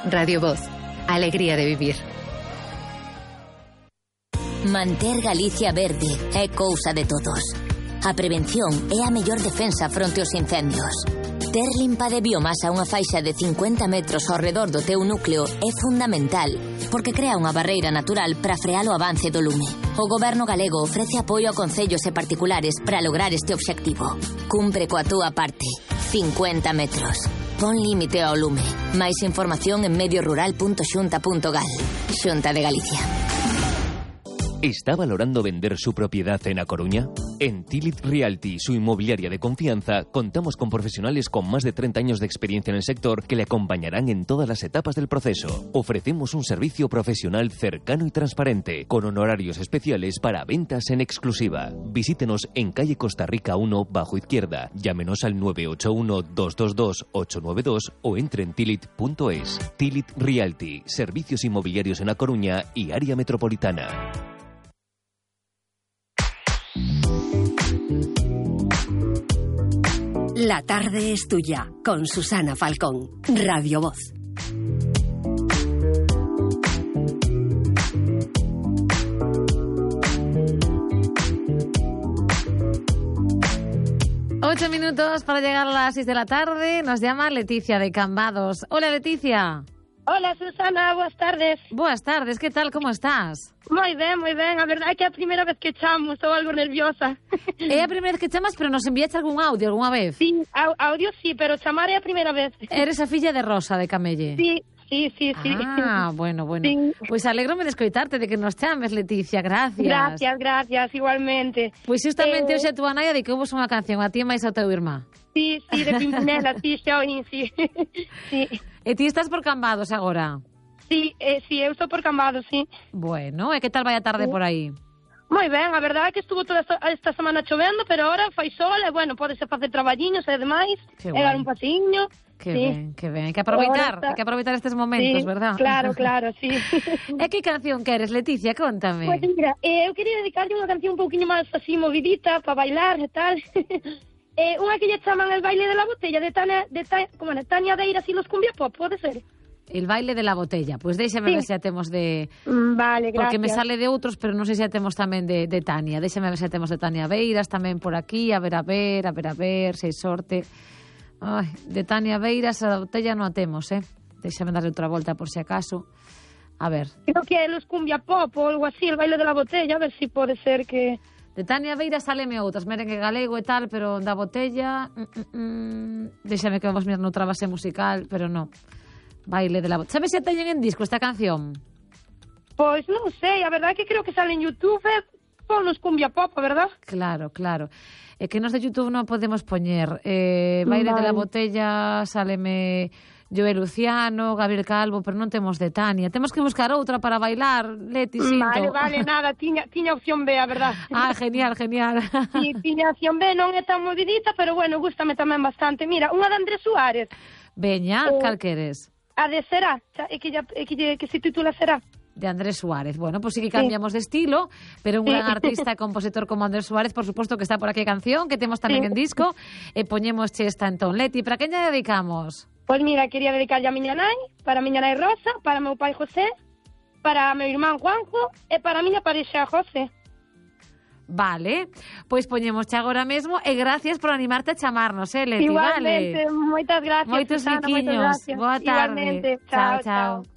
Radio Voz. Alegría de vivir. Manter Galicia verde é cousa de todos. A prevención é a mellor defensa fronte aos incendios. Ter limpa de biomasa unha faixa de 50 metros ao redor do teu núcleo é fundamental, porque crea unha barreira natural para frear o avance do lume. O Goberno galego ofrece apoio a concellos e particulares para lograr este obxectivo. Cumpre coa túa parte. 50 metros. Pon límite ao lume. Máis información en mediorural.xunta.gal. Xunta de Galicia. ¿Está valorando vender su propiedad en A Coruña? En Tilit Realty, su inmobiliaria de confianza, contamos con profesionales con más de 30 años de experiencia en el sector que le acompañarán en todas las etapas del proceso. Ofrecemos un servicio profesional cercano y transparente, con honorarios especiales para ventas en exclusiva. Visítenos en calle Costa Rica 1, bajo izquierda. Llámenos al 981-222-892 o entre en tilit.es. Tilit Realty, servicios inmobiliarios en A Coruña y área metropolitana. La tarde es tuya, con Susana Falcón, Radio Voz. Ocho minutos para llegar a las 6 de la tarde. Nos llama Leticia de Cambados. Hola, Leticia. Hola, Susana, boas tardes. Boas tardes, que tal, como estás? Moi ben, a verdade é que é a primeira vez que chamo, estou algo nerviosa. É a primeira vez que chamas, pero nos enviaste algún audio algunha vez? Sí, audio sí, pero chamar é a primeira vez. Eres a filla de Rosa de Camelle? Sí. Ah, bueno. Sí. Pois alégrome de escoitarte, de que nos chames, Leticia, gracias. Gracias, igualmente. Pois justamente hoxe a túa naia de que houve unha canción, a ti e máis ao teu irmá. Sí, de Pimpinela, sí, xa oín, sí. E ti estás por Cambados agora? Sí, eu estou por Cambados, sí. Bueno, e que tal vai a tarde por aí? Moi ben, a verdade é que estuvo toda esta semana chovendo, pero ahora fai sol e, bueno, podese facer traballiños e demais, e dar un pasiño. Que ben, hai que aproveitar estes momentos, sí, verdad? Claro, sí. E que canción queres, Leticia? Contame. Pois mira, eu quería dedicarlle unha canción un pouquinho máis así movidita, para bailar e tal. Unha que lle chaman El baile de la botella, de Tania Beiras y los cumbia pop, pode ser? El baile de la botella, pois déxame ver se a temos de... Vale, gracias. Porque me sale de outros, pero non sei se a temos tamén de Tania. Déxame ver se a temos de Tania Beiras tamén por aquí, a ver, se hai sorte. Ai, de Tania Beiras a botella non a temos, Déxame darle outra volta por si acaso. A ver. Creo que é los cumbia pop ou algo así, el baile de la botella, a ver si pode ser que... De Tania Beiras saleme outras, merengue galego e tal, pero da botella... Déxame que vamos mirar noutra base musical, pero non. Baile de la botella. Sabes se teñen en disco esta canción? Pois non sei, a verdade é que creo que sale en YouTube, ponos cumbia pop, a verdad? Claro. É que nos de YouTube non podemos poñer Baile de la botella, sáleme Joel Luciano, Gabriel Calvo, pero non temos de Tania. Temos que buscar outra para bailar, Leti, sinto. Vale, nada, tiña opción B, a verdad. Ah, genial. Sí, tiña opción B, non é tan movidita, pero bueno, gústame tamén bastante. Mira, unha de Andrés Suárez. Veña, cal queres? A de Será, que se titula Será. De Andrés Suárez. Bueno, pues sí que cambiamos de estilo, pero un gran artista e compositor como Andrés Suárez, por suposto que está por aquí a canción, que temos tamén en disco, e poñemos esta entón. Leti, para quen lle dedicamos? Pois mira, quería dedicarlle a miña nai, para a miña nai Rosa, para o meu pai José, para o meu irmán Juanjo e para a miña parexa José. Vale, pois poñemosche agora mesmo e gracias por animarte a chamarnos, Leti, igualmente, vale? Moitas gracias, Moitos Susana, biquiños, boa tarde. Igualmente, chao.